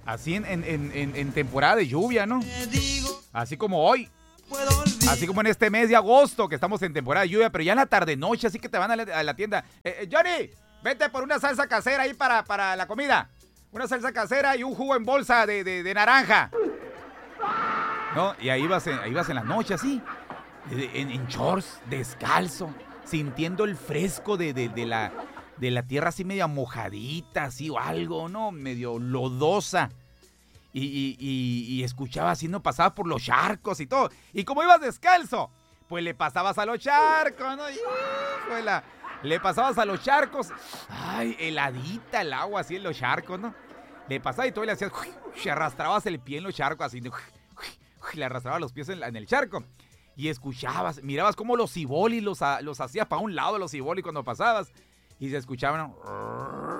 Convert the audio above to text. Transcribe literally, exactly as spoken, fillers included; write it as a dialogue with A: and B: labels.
A: Así en, en, en, en, en temporada de lluvia, ¿no? Así como hoy. Así como en este mes de agosto, que estamos en temporada de lluvia, pero ya en la tarde-noche, así que te van a la, a la tienda. Eh, eh, Johnny, vete por una salsa casera ahí para, para la comida. Una salsa casera y un jugo en bolsa de, de, de naranja. ¿No? Y ahí vas en, ahí vas en la noche, así. En, en shorts, descalzo, sintiendo el fresco de, de, de, la, de la tierra así media mojadita, así o algo, ¿no? Medio lodosa. Y, y, y, y escuchaba así, ¿no? Pasaba por los charcos y todo. Y como ibas descalzo, pues le pasabas a los charcos, ¿no? Híjole, le pasabas a los charcos. Ay, heladita el agua así en los charcos, ¿no? Le pasaba y todo y le hacías, uy, arrastrabas el pie en los charcos así, uy, uy, le arrastrabas los pies en, la, en el charco. Y escuchabas, mirabas cómo los cibolis los, los hacías para un lado, los cibolis cuando pasabas. Y se escuchaban...